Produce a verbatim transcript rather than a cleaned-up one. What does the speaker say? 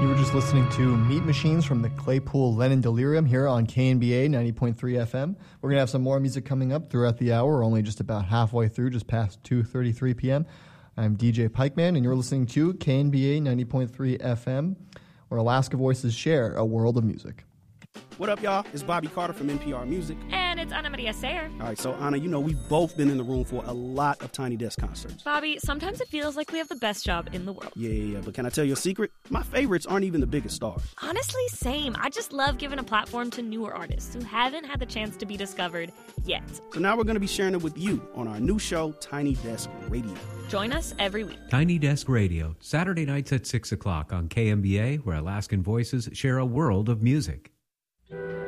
You were just listening to Meat Machines from the Claypool Lennon Delirium here on K N B A ninety point three F M. We're going to have some more music coming up throughout the hour. We're only just about halfway through, just past two thirty-three p.m. I'm D J Pikeman, and you're listening to K N B A ninety point three F M, where Alaska Voices share a world of music. What up, y'all? It's Bobby Carter from N P R Music. And it's Ana Maria Sayer. All right, so Anna, you know we've both been in the room for a lot of Tiny Desk concerts. Bobby, sometimes it feels like we have the best job in the world. Yeah, yeah, yeah, but can I tell you a secret? My favorites aren't even the biggest stars. Honestly, same. I just love giving a platform to newer artists who haven't had the chance to be discovered yet. So now we're going to be sharing it with you on our new show, Tiny Desk Radio. Join us every week. Tiny Desk Radio, Saturday nights at six o'clock on K M B A, where Alaskan Voices share a world of music.